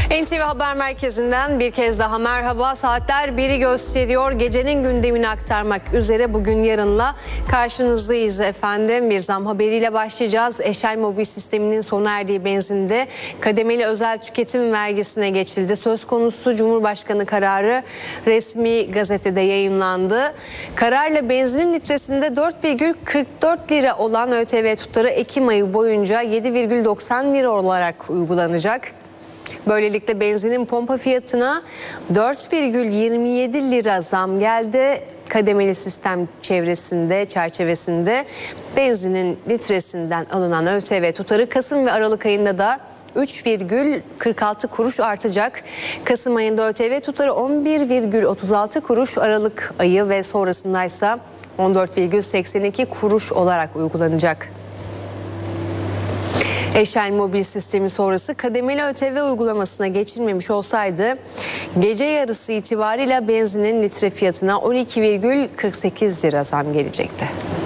NTV Haber Merkezi'nden bir kez daha merhaba. Saatler 1'i gösteriyor. Gecenin gündemini aktarmak üzere bugün yarınla karşınızdayız efendim. Bir zam haberiyle başlayacağız. Eşel Mobil sisteminin sona erdiği benzinde kademeli özel tüketim vergisine geçildi. Söz konusu Cumhurbaşkanı kararı resmi gazetede yayımlandı. Kararla benzinin litresinde 4,44 lira olan ÖTV tutarı Ekim ayı boyunca 7,90 lira olarak uygulanacak. Böylelikle benzinin pompa fiyatına 4,27 lira zam geldi. Kademeli sistem çerçevesinde benzinin litresinden alınan ÖTV tutarı Kasım ve Aralık ayında da 3,46 kuruş artacak. Kasım ayında ÖTV tutarı 11,36 kuruş, Aralık ayı ve sonrasındaysa 14,82 kuruş olarak uygulanacak. Eşel Mobil sistemi sonrası kademeli ÖTV uygulamasına geçilmemiş olsaydı gece yarısı itibariyle benzinin litre fiyatına 12,48 lira zam gelecekti.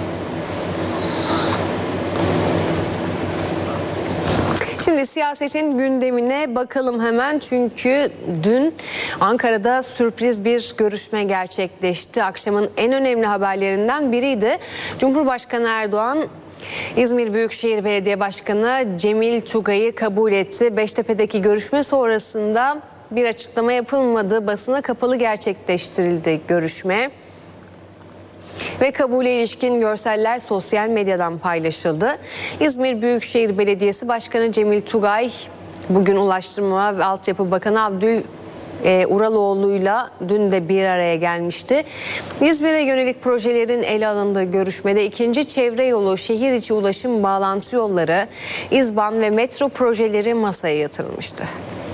Şimdi siyasetin gündemine bakalım hemen, çünkü dün Ankara'da sürpriz bir görüşme gerçekleşti. Akşamın en önemli haberlerinden biriydi. Cumhurbaşkanı Erdoğan İzmir Büyükşehir Belediye Başkanı Cemil Tugay'ı kabul etti. Beştepe'deki görüşme sonrasında bir açıklama yapılmadı. Basına kapalı gerçekleştirildi görüşme. Ve kabule ilişkin görseller sosyal medyadan paylaşıldı. İzmir Büyükşehir Belediyesi Başkanı Cemil Tugay bugün Ulaştırma ve Altyapı Bakanı Abdül Uraloğlu'yla dün de bir araya gelmişti. İzmir'e yönelik projelerin ele alındığı görüşmede ikinci çevre yolu, şehir içi ulaşım bağlantı yolları, İzban ve metro projeleri masaya yatırılmıştı.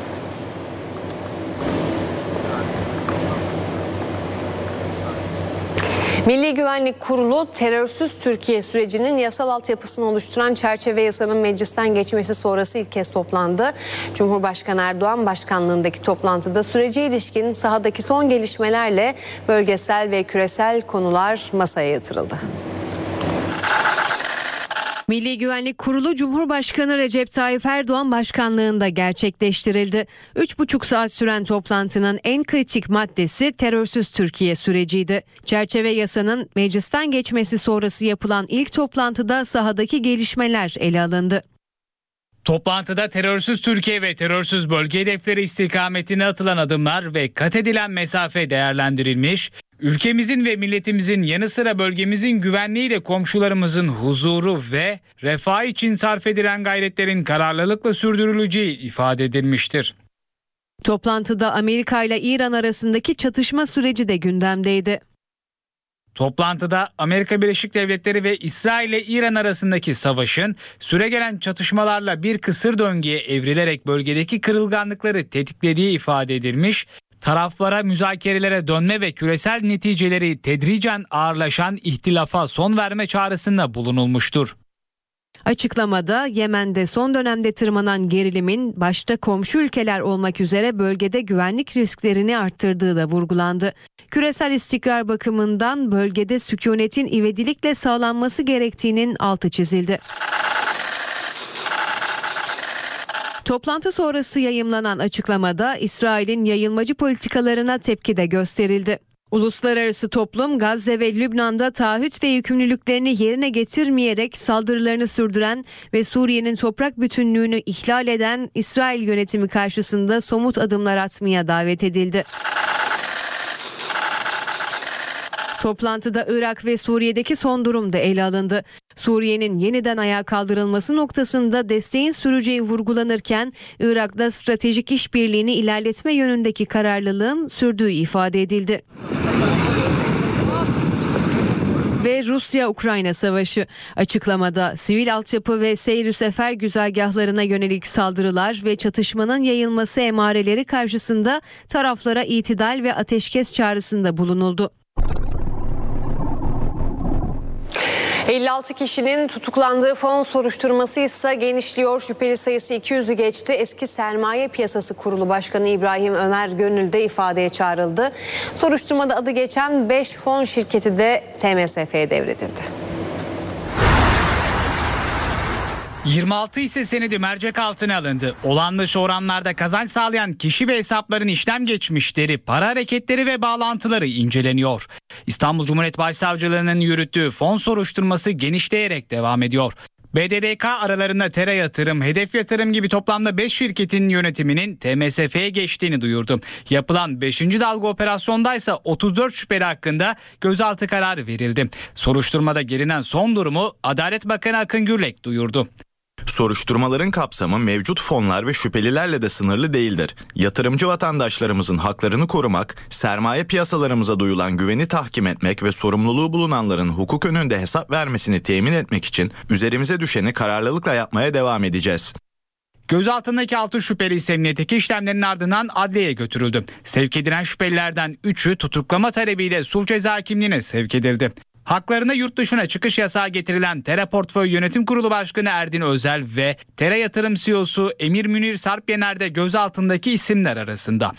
Milli Güvenlik Kurulu terörsüz Türkiye sürecinin yasal altyapısını oluşturan çerçeve yasanın meclisten geçmesi sonrası ilk kez toplandı. Cumhurbaşkanı Erdoğan başkanlığındaki toplantıda sürece ilişkin sahadaki son gelişmelerle bölgesel ve küresel konular masaya yatırıldı. Milli Güvenlik Kurulu Cumhurbaşkanı Recep Tayyip Erdoğan başkanlığında gerçekleştirildi. 3,5 saat süren toplantının en kritik maddesi terörsüz Türkiye süreciydi. Çerçeve yasanın meclisten geçmesi sonrası yapılan ilk toplantıda sahadaki gelişmeler ele alındı. Toplantıda terörsüz Türkiye ve terörsüz bölge hedefleri istikametine atılan adımlar ve kat edilen mesafe değerlendirilmiş, ülkemizin ve milletimizin yanı sıra bölgemizin güvenliğiyle komşularımızın huzuru ve refahı için sarf edilen gayretlerin kararlılıkla sürdürüleceği ifade edilmiştir. Toplantıda Amerika ile İran arasındaki çatışma süreci de gündemdeydi. Toplantıda Amerika Birleşik Devletleri ve İsrail ile İran arasındaki savaşın süregelen çatışmalarla bir kısır döngüye evrilerek bölgedeki kırılganlıkları tetiklediği ifade edilmiş, taraflara müzakerelere dönme ve küresel neticeleri tedricen ağırlaşan ihtilafa son verme çağrısında bulunulmuştur. Açıklamada Yemen'de son dönemde tırmanan gerilimin başta komşu ülkeler olmak üzere bölgede güvenlik risklerini arttırdığı da vurgulandı. Küresel istikrar bakımından bölgede sükunetin ivedilikle sağlanması gerektiğinin altı çizildi. Toplantı sonrası yayımlanan açıklamada İsrail'in yayılmacı politikalarına tepki de gösterildi. Uluslararası toplum Gazze ve Lübnan'da taahhüt ve yükümlülüklerini yerine getirmeyerek saldırılarını sürdüren ve Suriye'nin toprak bütünlüğünü ihlal eden İsrail yönetimi karşısında somut adımlar atmaya davet edildi. Toplantıda Irak ve Suriye'deki son durum da ele alındı. Suriye'nin yeniden ayağa kaldırılması noktasında desteğin süreceği vurgulanırken Irak'ta stratejik işbirliğini ilerletme yönündeki kararlılığın sürdüğü ifade edildi. Ve Rusya-Ukrayna savaşı. Açıklamada sivil altyapı ve seyir sefer güzergahlarına yönelik saldırılar ve çatışmanın yayılması emareleri karşısında taraflara itidal ve ateşkes çağrısında bulunuldu. 56 kişinin tutuklandığı fon soruşturması ise genişliyor. Şüpheli sayısı 200'ü geçti. Eski Sermaye Piyasası Kurulu Başkanı İbrahim Ömer Gönül de ifadeye çağrıldı. Soruşturmada adı geçen 5 fon şirketi de TMSF'ye devredildi. 26 hisse senedi mercek altına alındı. Olağan dışı oranlarda kazanç sağlayan kişi ve hesapların işlem geçmişleri, para hareketleri ve bağlantıları inceleniyor. İstanbul Cumhuriyet Başsavcılığı'nın yürüttüğü fon soruşturması genişleyerek devam ediyor. BDDK aralarında Tera Yatırım, Hedef Yatırım gibi toplamda 5 şirketin yönetiminin TMSF'ye geçtiğini duyurdu. Yapılan 5. dalga operasyondaysa 34 şüpheli hakkında gözaltı kararı verildi. Soruşturmada gelinen son durumu Adalet Bakanı Akın Gürlek duyurdu. Soruşturmaların kapsamı mevcut fonlar ve şüphelilerle de sınırlı değildir. Yatırımcı vatandaşlarımızın haklarını korumak, sermaye piyasalarımıza duyulan güveni tahkim etmek ve sorumluluğu bulunanların hukuk önünde hesap vermesini temin etmek için üzerimize düşeni kararlılıkla yapmaya devam edeceğiz. Gözaltındaki 6 şüpheli ise emniyetteki işlemlerin ardından adliyeye götürüldü. Sevk edilen şüphelilerden 3'ü tutuklama talebiyle sulh ceza hakimliğine sevk edildi. Haklarına yurt dışına çıkış yasağı getirilen Tera Portföy Yönetim Kurulu Başkanı Erdin Özel ve Tera Yatırım CEO'su Emir Münir Sarpyener de gözaltındaki isimler arasında.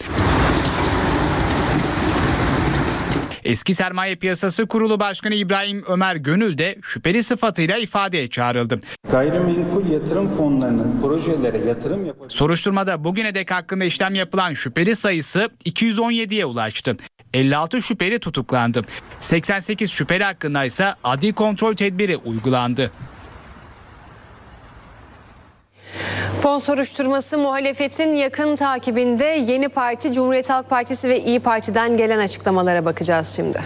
Eski Sermaye Piyasası Kurulu Başkanı İbrahim Ömer Gönül de şüpheli sıfatıyla ifadeye çağrıldı. Gayrimenkul yatırım fonlarının projelere yatırım yapacağı... Soruşturmada bugüne dek hakkında işlem yapılan şüpheli sayısı 217'ye ulaştı. 56 şüpheli tutuklandı. 88 şüpheli hakkında ise adli kontrol tedbiri uygulandı. Fon soruşturması muhalefetin yakın takibinde. Yeni Parti, Cumhuriyet Halk Partisi ve İyi Parti'den gelen açıklamalara bakacağız şimdi.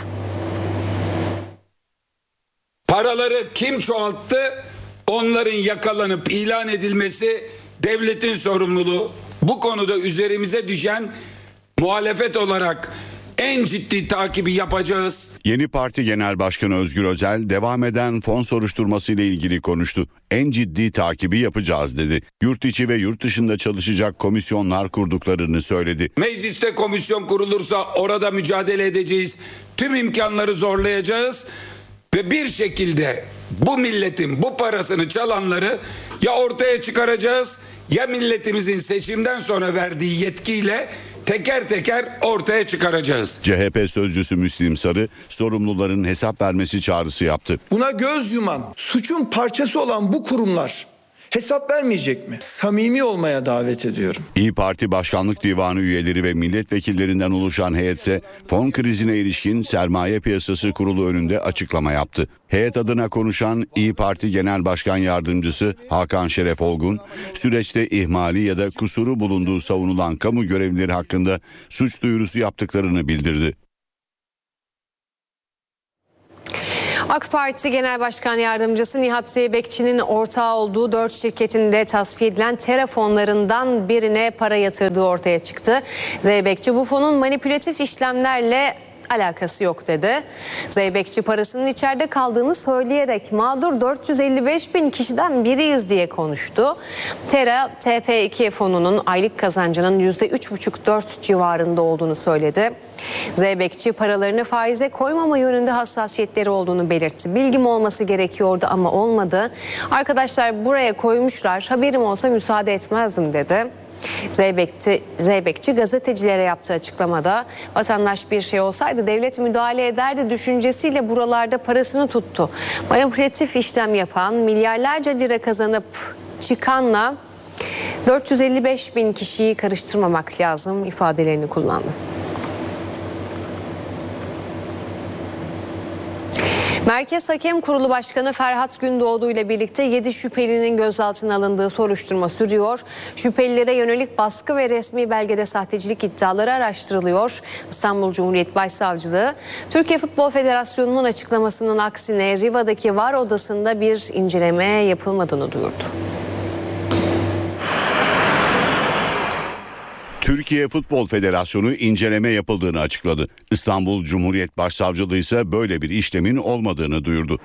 Paraları kim çoğalttı? Onların yakalanıp ilan edilmesi devletin sorumluluğu. Bu konuda üzerimize düşen muhalefet olarak en ciddi takibi yapacağız. Yeni Parti Genel Başkanı Özgür Özel devam eden fon soruşturması ile ilgili konuştu. En ciddi takibi yapacağız dedi. Yurt içi ve yurt dışında çalışacak komisyonlar kurduklarını söyledi. Mecliste komisyon kurulursa orada mücadele edeceğiz. Tüm imkanları zorlayacağız ve bir şekilde bu milletin bu parasını çalanları ya ortaya çıkaracağız ya milletimizin seçimden sonra verdiği yetkiyle teker teker ortaya çıkaracağız. CHP sözcüsü Müslim Sarı sorumluların hesap vermesi çağrısı yaptı. Buna göz yuman, suçun parçası olan bu kurumlar hesap vermeyecek mi? Samimi olmaya davet ediyorum. İyi Parti Başkanlık Divanı üyeleri ve milletvekillerinden oluşan heyet ise fon krizine ilişkin Sermaye Piyasası Kurulu önünde açıklama yaptı. Heyet adına konuşan İyi Parti Genel Başkan Yardımcısı Hakan Şeref Olgun, süreçte ihmali ya da kusuru bulunduğu savunulan kamu görevlileri hakkında suç duyurusu yaptıklarını bildirdi. AK Parti Genel Başkan Yardımcısı Nihat Zeybekçi'nin ortağı olduğu 4 şirketin de tasfiye edilen Tera fonlarından birine para yatırdığı ortaya çıktı. Zeybekçi bu fonun manipülatif işlemlerle alakası yok dedi. Zeybekçi parasının içeride kaldığını söyleyerek mağdur 455 bin kişiden biriyiz diye konuştu. Tera TP2 fonunun aylık kazancının %3,5-4 civarında olduğunu söyledi. Zeybekçi paralarını faize koymama yönünde hassasiyetleri olduğunu belirtti. Bilgim olması gerekiyordu ama olmadı. Arkadaşlar buraya koymuşlar, haberim olsa müsaade etmezdim dedi. Zeybekçi gazetecilere yaptığı açıklamada vatandaş bir şey olsaydı devlet müdahale ederdi düşüncesiyle buralarda parasını tuttu. Manipülatif işlem yapan, milyarlarca lira kazanıp çıkanla 455 bin kişiyi karıştırmamak lazım ifadelerini kullandı. Merkez Hakem Kurulu Başkanı Ferhat Gündoğdu ile birlikte 7 şüphelinin gözaltına alındığı soruşturma sürüyor. Şüphelilere yönelik baskı ve resmi belgede sahtecilik iddiaları araştırılıyor. İstanbul Cumhuriyet Başsavcılığı, Türkiye Futbol Federasyonu'nun açıklamasının aksine Riva'daki VAR odasında bir inceleme yapılmadığını duyurdu. Türkiye Futbol Federasyonu inceleme yapıldığını açıkladı. İstanbul Cumhuriyet Başsavcılığı ise böyle bir işlemin olmadığını duyurdu.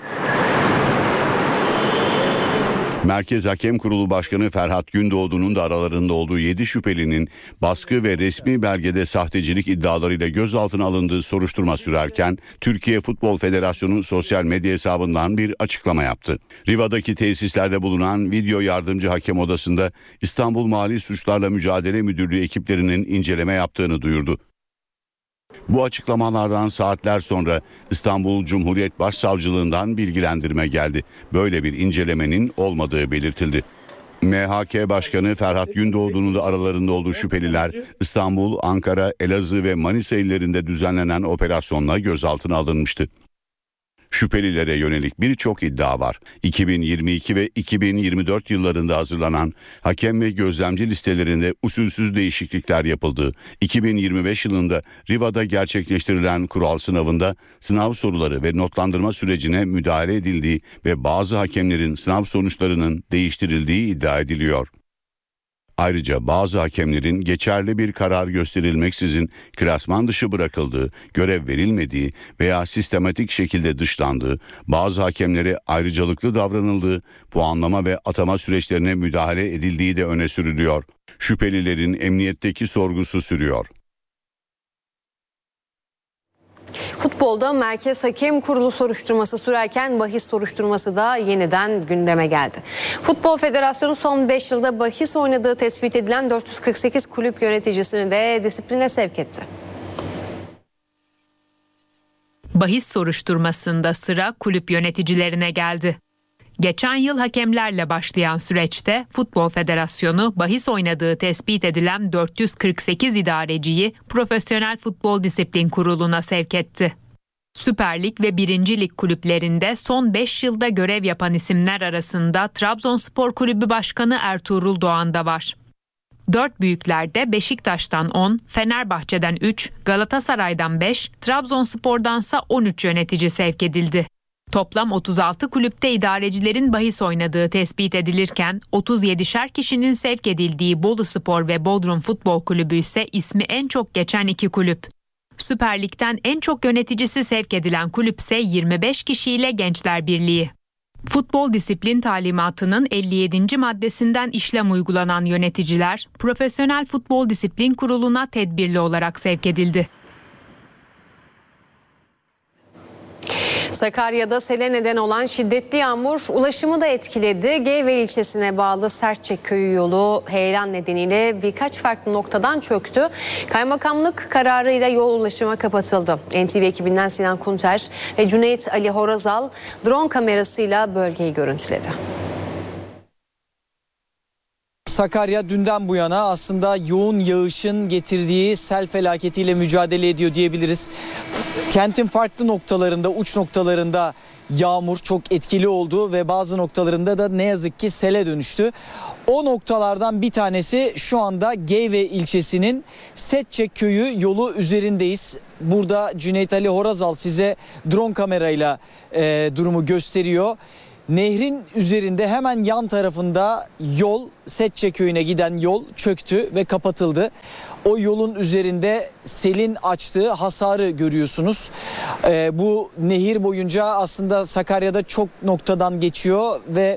Merkez Hakem Kurulu Başkanı Ferhat Gündoğdu'nun da aralarında olduğu 7 şüphelinin baskı ve resmi belgede sahtecilik iddialarıyla gözaltına alındığı soruşturma sürerken Türkiye Futbol Federasyonu sosyal medya hesabından bir açıklama yaptı. Riva'daki tesislerde bulunan video yardımcı hakem odasında İstanbul Mali Suçlarla Mücadele Müdürlüğü ekiplerinin inceleme yaptığını duyurdu. Bu açıklamalardan saatler sonra İstanbul Cumhuriyet Başsavcılığından bilgilendirme geldi. Böyle bir incelemenin olmadığı belirtildi. MHK Başkanı Ferhat Gündoğdu'nun da aralarında olduğu şüpheliler İstanbul, Ankara, Elazığ ve Manisa illerinde düzenlenen operasyonla gözaltına alınmıştı. Şüphelilere yönelik birçok iddia var. 2022 ve 2024 yıllarında hazırlanan hakem ve gözlemci listelerinde usulsüz değişiklikler yapıldığı, 2025 yılında Riva'da gerçekleştirilen kural sınavında sınav soruları ve notlandırma sürecine müdahale edildiği ve bazı hakemlerin sınav sonuçlarının değiştirildiği iddia ediliyor. Ayrıca bazı hakemlerin geçerli bir karar gösterilmeksizin klasman dışı bırakıldığı, görev verilmediği veya sistematik şekilde dışlandığı, bazı hakemlere ayrıcalıklı davranıldığı, puanlama ve atama süreçlerine müdahale edildiği de öne sürülüyor. Şüphelilerin emniyetteki sorgusu sürüyor. Futbolda Merkez Hakem Kurulu soruşturması sürerken bahis soruşturması da yeniden gündeme geldi. Futbol Federasyonu son 5 yılda bahis oynadığı tespit edilen 448 kulüp yöneticisini de disipline sevk etti. Bahis soruşturmasında sıra kulüp yöneticilerine geldi. Geçen yıl hakemlerle başlayan süreçte Futbol Federasyonu bahis oynadığı tespit edilen 448 idareciyi Profesyonel Futbol Disiplin Kurulu'na sevk etti. Süper Lig ve 1. Lig kulüplerinde son 5 yılda görev yapan isimler arasında Trabzonspor Kulübü Başkanı Ertuğrul Doğan da var. 4 büyüklerde Beşiktaş'tan 10, Fenerbahçe'den 3, Galatasaray'dan 5, Trabzonspor'dansa 13 yönetici sevk edildi. Toplam 36 kulüpte idarecilerin bahis oynadığı tespit edilirken 37'şer kişinin sevk edildiği Boluspor ve Bodrum Futbol Kulübü ise ismi en çok geçen 2 kulüp. Süper Lig'den en çok yöneticisi sevk edilen kulüp ise 25 kişiyle Gençler Birliği. Futbol disiplin talimatının 57. maddesinden işlem uygulanan yöneticiler Profesyonel Futbol Disiplin Kurulu'na tedbirli olarak sevk edildi. Sakarya'da sele neden olan şiddetli yağmur ulaşımı da etkiledi. Geyve ilçesine bağlı Sertçe köyü yolu heyelan nedeniyle birkaç farklı noktadan çöktü. Kaymakamlık kararıyla yol ulaşıma kapatıldı. NTV ekibinden Sinan Kunter ve Cüneyt Ali Horazal drone kamerasıyla bölgeyi görüntüledi. Sakarya dünden bu yana aslında yoğun yağışın getirdiği sel felaketiyle mücadele ediyor diyebiliriz. Kentin farklı noktalarında, uç noktalarında yağmur çok etkili oldu ve bazı noktalarında da ne yazık ki sele dönüştü. O noktalardan bir tanesi şu anda Geyve ilçesinin Setçe köyü yolu üzerindeyiz. Burada Cüneyt Ali Horazal size drone kamerayla durumu gösteriyor. Nehrin üzerinde hemen yan tarafında yol, Setçe köyüne giden yol çöktü ve kapatıldı. O yolun üzerinde selin açtığı hasarı görüyorsunuz. Bu nehir boyunca aslında Sakarya'da çok noktadan geçiyor ve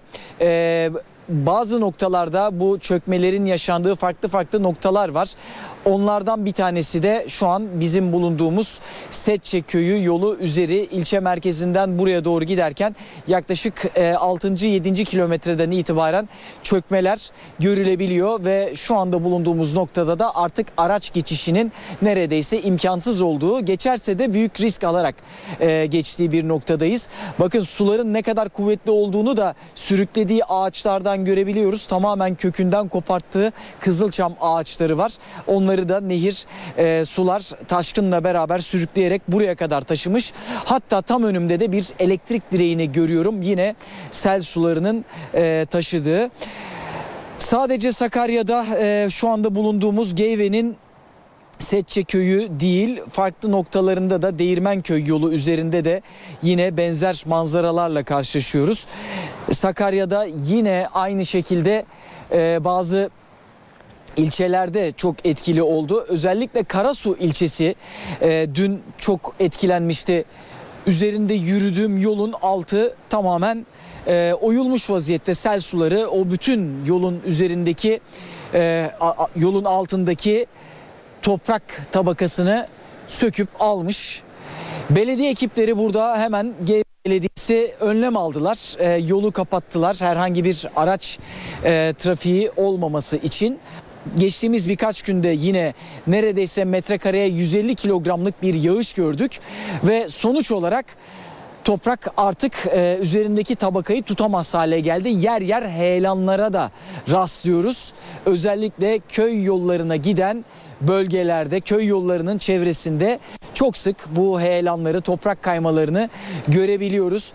bazı noktalarda bu çökmelerin yaşandığı farklı noktalar var. Onlardan bir tanesi de şu an bizim bulunduğumuz Setçe köyü yolu üzeri, ilçe merkezinden buraya doğru giderken yaklaşık 6. 7. kilometreden itibaren çökmeler görülebiliyor ve şu anda bulunduğumuz noktada da artık araç geçişinin neredeyse imkansız olduğu, geçerse de büyük risk alarak geçtiği bir noktadayız. Bakın suların ne kadar kuvvetli olduğunu da sürüklediği ağaçlardan görebiliyoruz. Tamamen kökünden koparttığı kızılçam ağaçları var. Onları da nehir sular taşkınla beraber sürükleyerek buraya kadar taşımış. Hatta tam önümde de bir elektrik direğini görüyorum. Yine sel sularının taşıdığı. Sadece Sakarya'da şu anda bulunduğumuz Geyve'nin Setçe köyü değil, farklı noktalarında da Değirmenköy yolu üzerinde de yine benzer manzaralarla karşılaşıyoruz. Sakarya'da yine aynı şekilde bazı ilçelerde çok etkili oldu. Özellikle Karasu ilçesi dün çok etkilenmişti. Üzerinde yürüdüğüm yolun altı tamamen oyulmuş vaziyette. Sel suları o bütün yolun üzerindeki yolun altındaki toprak tabakasını söküp almış. Belediye ekipleri burada hemen Belediyesi önlem aldılar. Yolu kapattılar herhangi bir araç trafiği olmaması için. geçtiğimiz birkaç günde yine neredeyse metrekareye 150 kilogramlık bir yağış gördük ve sonuç olarak toprak artık üzerindeki tabakayı tutamaz hale geldi. Yer yer heyelanlara da rastlıyoruz. Özellikle köy yollarına giden bölgelerde, köy yollarının çevresinde çok sık bu heyelanları, toprak kaymalarını görebiliyoruz.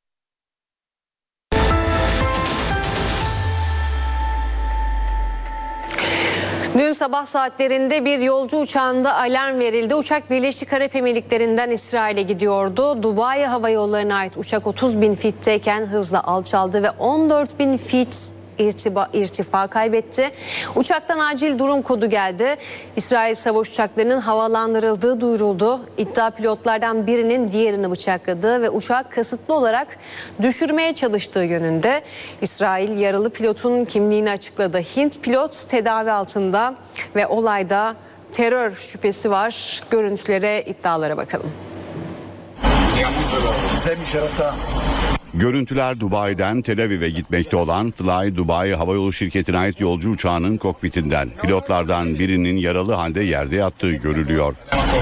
Dün sabah saatlerinde bir yolcu uçağında alarm verildi. Uçak Birleşik Arap Emirlikleri'nden İsrail'e gidiyordu. Dubai Hava Yolları'na ait uçak 30.000 fitteyken hızla alçaldı ve 14.000 fit irtifa kaybetti. Uçaktan acil durum kodu geldi. İsrail savaş uçaklarının havalandırıldığı duyuruldu. İddia pilotlardan birinin diğerini bıçakladığı ve uçağı kasıtlı olarak düşürmeye çalıştığı yönünde. İsrail yaralı pilotun kimliğini açıkladı. Hint pilot tedavi altında ve olayda terör şüphesi var. Görüntülere, iddialara bakalım. Görüntüler Dubai'den Tel Aviv'e gitmekte olan Fly Dubai Havayolu Şirketi'ne ait yolcu uçağının kokpitinden. Pilotlardan birinin yaralı halde yerde yattığı görülüyor.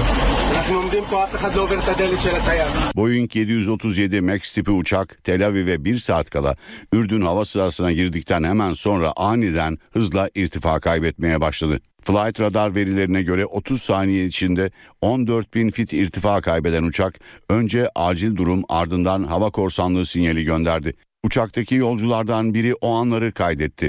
Boeing 737 MAX tipi uçak Tel Aviv'e 1 saat kala Ürdün hava sahasına girdikten hemen sonra aniden hızla irtifa kaybetmeye başladı. Flight radar verilerine göre 30 saniye içinde 14.000 fit irtifa kaybeden uçak önce acil durum, ardından hava korsanlığı sinyali gönderdi. Uçaktaki yolculardan biri o anları kaydetti.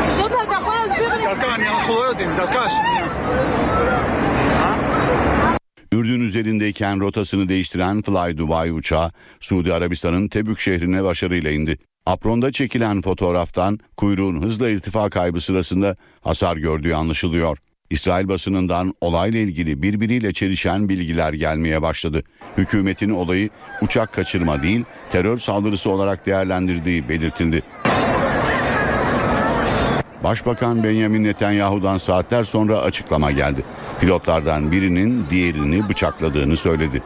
Ürdün üzerindeyken rotasını değiştiren Fly Dubai uçağı Suudi Arabistan'ın Tebük şehrine başarıyla indi. Apronda çekilen fotoğraftan kuyruğun hızla irtifa kaybı sırasında hasar gördüğü anlaşılıyor. İsrail basınından olayla ilgili birbiriyle çelişen bilgiler gelmeye başladı. Hükümetin olayı uçak kaçırma değil, terör saldırısı olarak değerlendirdiği belirtildi. Başbakan Benjamin Netanyahu'dan saatler sonra açıklama geldi. Pilotlardan birinin diğerini bıçakladığını söyledi.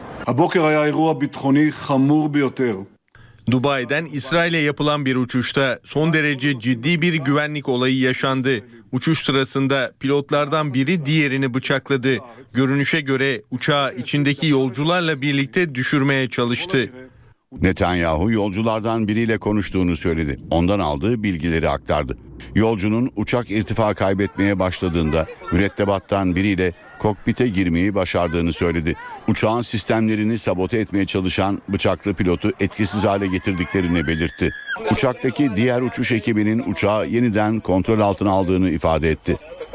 Dubai'den İsrail'e yapılan bir uçuşta son derece ciddi bir güvenlik olayı yaşandı. Uçuş sırasında pilotlardan biri diğerini bıçakladı. Görünüşe göre uçağı içindeki yolcularla birlikte düşürmeye çalıştı. Netanyahu yolculardan biriyle konuştuğunu söyledi. Ondan aldığı bilgileri aktardı. Yolcunun uçak irtifa kaybetmeye başladığında mürettebattan biriyle kokpite girmeyi başardığını söyledi. Uçağın sistemlerini sabote etmeye çalışan bıçaklı pilotu etkisiz hale getirdiklerini belirtti. Uçaktaki diğer uçuş ekibinin uçağı yeniden kontrol altına aldığını ifade etti.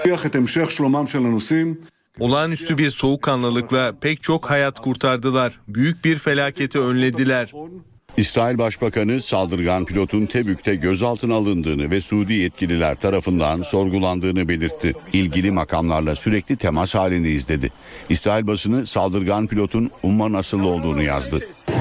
Olağanüstü bir soğukkanlılıkla pek çok hayat kurtardılar. Büyük bir felaketi önlediler. İsrail Başbakanı saldırgan pilotun Tebük'te gözaltına alındığını ve Suudi yetkililer tarafından sorgulandığını belirtti. İlgili makamlarla sürekli temas halindeyiz dedi. İsrail basını saldırgan pilotun Umman asıllı olduğunu yazdı.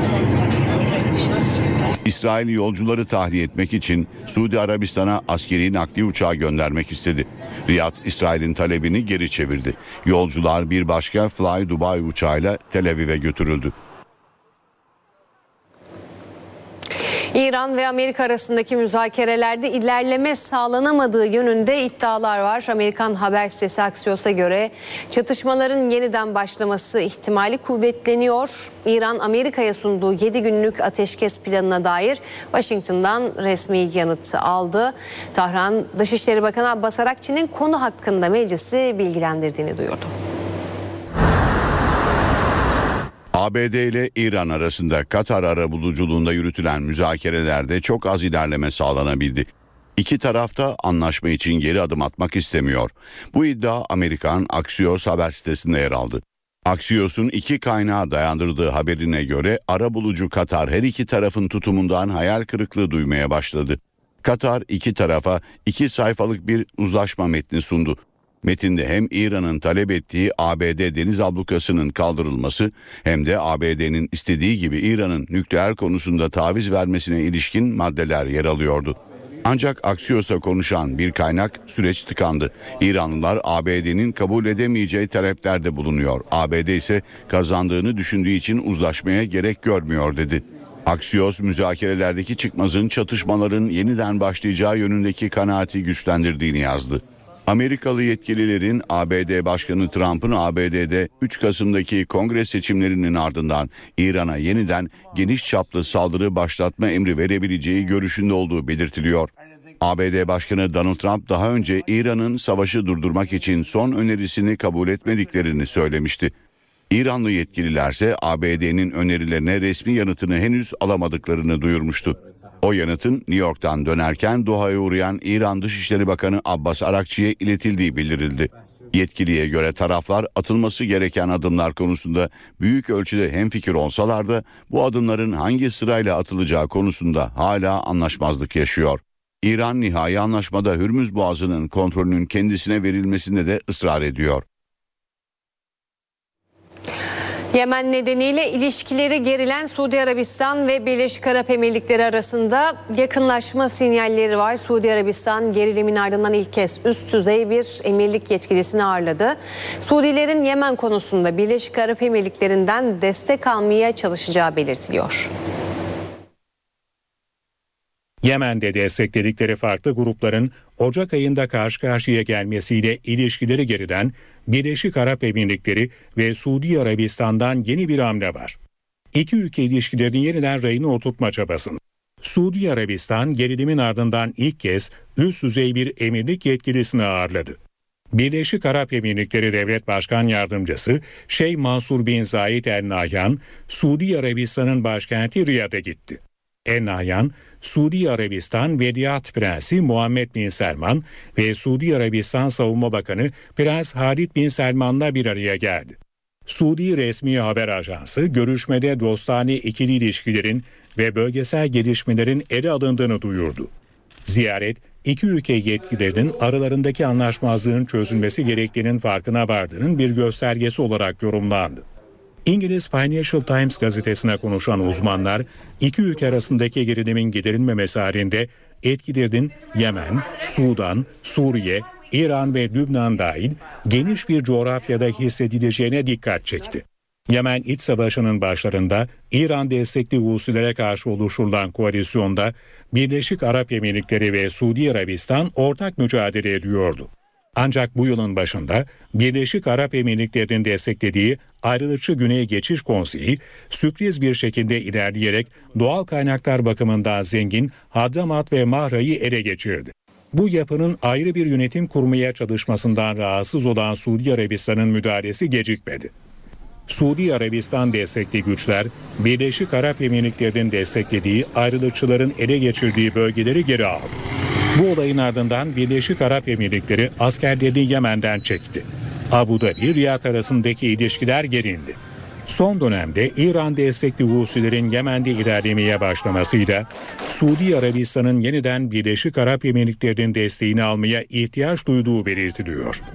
İsrail yolcuları tahliye etmek için Suudi Arabistan'a askeri nakliye uçağı göndermek istedi. Riyad, İsrail'in talebini geri çevirdi. Yolcular bir başka Fly Dubai uçağıyla Tel Aviv'e götürüldü. İran ve Amerika arasındaki müzakerelerde ilerleme sağlanamadığı yönünde iddialar var. Amerikan haber sitesi Axios'a göre çatışmaların yeniden başlaması ihtimali kuvvetleniyor. İran, Amerika'ya sunduğu 7 günlük ateşkes planına dair Washington'dan resmi yanıt aldı. Tahran, Dışişleri Bakanı Abbas Arakçı'nın konu hakkında meclisi bilgilendirdiğini duyurdu. ABD ile İran arasında Katar arabuluculuğunda yürütülen müzakerelerde çok az ilerleme sağlanabildi. İki taraf da anlaşma için geri adım atmak istemiyor. Bu iddia Amerikan Axios haber sitesinde yer aldı. Axios'un iki kaynağa dayandırdığı haberine göre arabulucu Katar her iki tarafın tutumundan hayal kırıklığı duymaya başladı. Katar iki tarafa 2 sayfalık bir uzlaşma metni sundu. Metinde hem İran'ın talep ettiği ABD deniz ablukasının kaldırılması hem de ABD'nin istediği gibi İran'ın nükleer konusunda taviz vermesine ilişkin maddeler yer alıyordu. Ancak Axios'a konuşan bir kaynak süreç tıkandı. İranlılar ABD'nin kabul edemeyeceği taleplerde bulunuyor. ABD ise kazandığını düşündüğü için uzlaşmaya gerek görmüyor dedi. Axios müzakerelerdeki çıkmazın çatışmaların yeniden başlayacağı yönündeki kanaati güçlendirdiğini yazdı. Amerikalı yetkililerin ABD Başkanı Trump'ın ABD'de 3 Kasım'daki kongre seçimlerinin ardından İran'a yeniden geniş çaplı saldırı başlatma emri verebileceği görüşünde olduğu belirtiliyor. ABD Başkanı Donald Trump daha önce İran'ın savaşı durdurmak için son önerisini kabul etmediklerini söylemişti. İranlı yetkililerse ABD'nin önerilerine resmi yanıtını henüz alamadıklarını duyurmuştu. O yanıtın New York'tan dönerken Doha'ya uğrayan İran Dışişleri Bakanı Abbas Arakçı'ya iletildiği bildirildi. Yetkiliye göre taraflar atılması gereken adımlar konusunda büyük ölçüde hemfikir olsalar da bu adımların hangi sırayla atılacağı konusunda hala anlaşmazlık yaşıyor. İran nihai anlaşmada Hürmüz Boğazı'nın kontrolünün kendisine verilmesinde de ısrar ediyor. Yemen nedeniyle ilişkileri gerilen Suudi Arabistan ve Birleşik Arap Emirlikleri arasında yakınlaşma sinyalleri var. Suudi Arabistan gerilimin ardından ilk kez üst düzey bir emirlik yetkilisini ağırladı. Suudilerin Yemen konusunda Birleşik Arap Emirlikleri'nden destek almaya çalışacağı belirtiliyor. Yemen'de destekledikleri farklı grupların Ocak ayında karşı karşıya gelmesiyle ilişkileri geriden Birleşik Arap Emirlikleri ve Suudi Arabistan'dan yeni bir hamle var. İki ülke ilişkilerini yeniden rayına oturtma çabasında. Suudi Arabistan gerilimin ardından ilk kez üst düzey bir emirlik yetkilisini ağırladı. Birleşik Arap Emirlikleri Devlet Başkan Yardımcısı Şeyh Mansur bin Zayed El Nahyan, Suudi Arabistan'ın başkenti Riyad'a gitti. El Nahyan, Suudi Arabistan Veliaht Prensi Muhammed bin Selman ve Suudi Arabistan Savunma Bakanı Prens Halid bin Selman'la bir araya geldi. Suudi resmi haber ajansı görüşmede dostane ikili ilişkilerin ve bölgesel gelişmelerin ele alındığını duyurdu. Ziyaret, iki ülke yetkililerinin aralarındaki anlaşmazlığın çözülmesi gerektiğinin farkına vardığının bir göstergesi olarak yorumlandı. İngiliz Financial Times gazetesine konuşan uzmanlar, iki ülke arasındaki gerilimin giderilmemesi halinde etkilerinin Yemen, Sudan, Suriye, İran ve Lübnan dahil geniş bir coğrafyada hissedileceğine dikkat çekti. Yemen iç savaşının başlarında İran destekli Husilere karşı oluşturulan koalisyonda Birleşik Arap Emirlikleri ve Suudi Arabistan ortak mücadele ediyordu. Ancak bu yılın başında Birleşik Arap Emirlikleri'nin desteklediği Ayrılıkçı Güney Geçiş Konseyi sürpriz bir şekilde ilerleyerek doğal kaynaklar bakımından zengin Hadramat ve Mahra'yı ele geçirdi. Bu yapının ayrı bir yönetim kurmaya çalışmasından rahatsız olan Suudi Arabistan'ın müdahalesi gecikmedi. Suudi Arabistan destekli güçler Birleşik Arap Emirlikleri'nin desteklediği ayrılıkçıların ele geçirdiği bölgeleri geri aldı. Bu olayın ardından Birleşik Arap Emirlikleri askerlerini Yemen'den çekti. Abu Dhabi, Riyad arasındaki ilişkiler gerindi. Son dönemde İran destekli Husilerin Yemen'de ilerlemeye başlamasıyla Suudi Arabistan'ın yeniden Birleşik Arap Emirlikleri'nin desteğini almaya ihtiyaç duyduğu belirtiliyor.